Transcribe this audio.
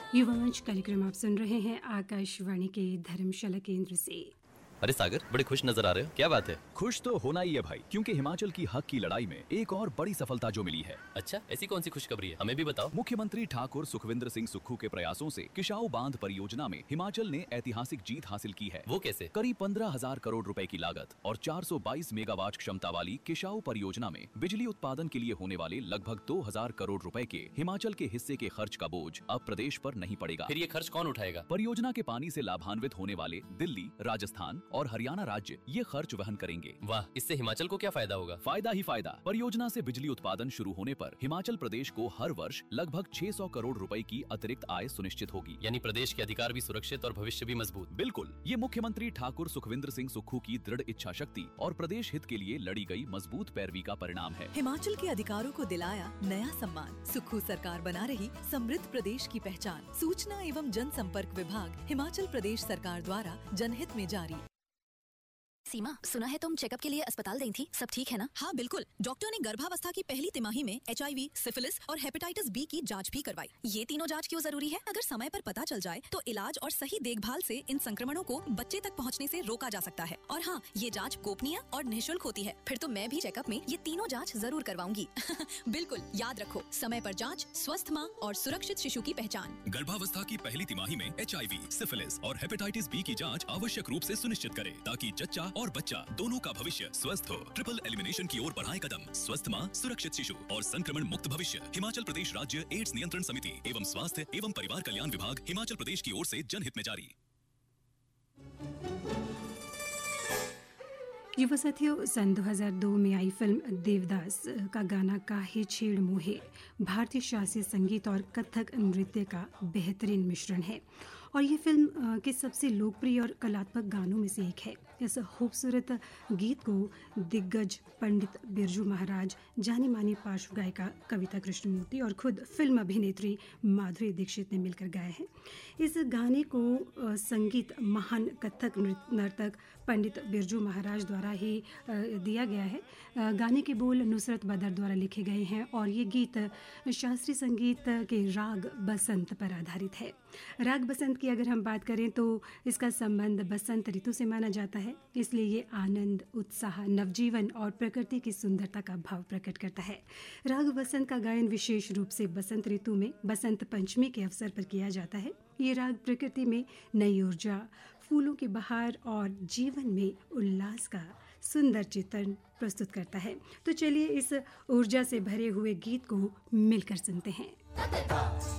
युवांश कार्यक्रम आप सुन रहे हैं आकाशवाणी के धर्मशाला केंद्र से। अरे सागर, बड़े खुश नजर आ रहे हो, क्या बात है? खुश तो होना ही है भाई, क्योंकि हिमाचल की हक की लड़ाई में एक और बड़ी सफलता जो मिली है। अच्छा, ऐसी कौन सी खुशखबरी है, हमें भी बताओ। मुख्यमंत्री ठाकुर सुखविंदर सिंह सुक्खू के प्रयासों से किशाऊ बांध परियोजना में हिमाचल ने ऐतिहासिक जीत हासिल की है। वो कैसे? करीब 15,000 करोड़ रुपए की लागत और 422 मेगावाट क्षमता वाली किशाऊ परियोजना में बिजली उत्पादन के लिए होने वाले लगभग 2,000 करोड़ रुपए के हिमाचल के हिस्से के खर्च का बोझ अब प्रदेश पर नहीं पड़ेगा। फिर ये खर्च कौन उठाएगा? परियोजना के पानी से लाभान्वित होने वाले दिल्ली, राजस्थान और हरियाणा राज्य ये खर्च वहन करेंगे। वाह, इससे हिमाचल को क्या फायदा होगा? फायदा ही फायदा। परियोजना से बिजली उत्पादन शुरू होने पर हिमाचल प्रदेश को हर वर्ष लगभग 600 करोड़ रुपए की अतिरिक्त आय सुनिश्चित होगी। यानी प्रदेश के अधिकार भी सुरक्षित और भविष्य भी मजबूत। बिल्कुल, ये मुख्यमंत्री ठाकुर सुखविंदर सिंह सुक्खू की दृढ़ इच्छा शक्ति और प्रदेश हित के लिए लड़ी गई मजबूत पैरवी का परिणाम है। हिमाचल के अधिकारों को दिलाया नया सम्मान। सुक्खू सरकार बना रही समृद्ध प्रदेश की पहचान। सूचना एवं जनसंपर्क विभाग, हिमाचल प्रदेश सरकार द्वारा जनहित में जारी। सीमा, सुना है तुम चेकअप के लिए अस्पताल गई थी, सब ठीक है ना? हाँ बिल्कुल, डॉक्टर ने गर्भावस्था की पहली तिमाही में HIV, सिफिलिस और हेपेटाइटिस B की जांच भी करवाई। ये तीनों जांच क्यों जरूरी है? अगर समय पर पता चल जाए तो इलाज और सही देखभाल से इन संक्रमणों को बच्चे तक पहुंचने से रोका जा सकता है। और हाँ, ये जांच गोपनीय और निःशुल्क होती है। फिर तो मैं भी चेकअप में ये तीनों जांच जरूर करवाऊंगी। बिल्कुल, याद रखो, समय पर जांच, स्वस्थ माँ और सुरक्षित शिशु की पहचान। गर्भावस्था की पहली तिमाही में HIV, सिफिलिस और हेपेटाइटिस B की जांच आवश्यक रूप से सुनिश्चित करें, ताकि जच्चा और बच्चा दोनों का भविष्य स्वस्थ हो। ट्रिपल एलिमिनेशन की ओर बढ़ाए कदम। स्वस्थ माँ, सुरक्षित शिशु और संक्रमण मुक्त भविष्य। हिमाचल प्रदेश राज्य एड्स नियंत्रण समिति एवं स्वास्थ्य एवं परिवार कल्याण विभाग, हिमाचल प्रदेश की ओर से जनहित में जारी। युवा साथियों, सन 2002 में आई फिल्म देवदास का गाना काहे छेड़ मोहे भारतीय शास्त्रीय संगीत और कथक नृत्य का बेहतरीन मिश्रण है और ये फिल्म के सबसे लोकप्रिय और कलात्मक गानों में से एक है। इस खूबसूरत गीत को दिग्गज पंडित बिरजू महाराज, जानी मानी पार्श्व गायिका कविता कृष्णमूर्ति और खुद फिल्म अभिनेत्री माधुरी दीक्षित ने मिलकर गाया है। इस गाने को संगीत महान कथक नर्तक पंडित बिरजू महाराज द्वारा ही दिया गया है। गाने के बोल नुसरत बदर द्वारा लिखे गए हैं और ये गीत शास्त्रीय संगीत के राग बसंत पर आधारित है। राग बसंत की अगर हम बात करें तो इसका संबंध बसंत ऋतु से माना जाता है, इसलिए ये आनंद, उत्साह, नवजीवन और प्रकृति की सुंदरता का भाव प्रकट करता है। राग बसंत का गायन विशेष रूप से बसंत ऋतु में बसंत पंचमी के अवसर पर किया जाता है। ये राग प्रकृति में नई ऊर्जा, फूलों की बहार और जीवन में उल्लास का सुंदर चित्रण प्रस्तुत करता है। तो चलिए इस ऊर्जा से भरे हुए गीत को मिलकर सुनते हैं।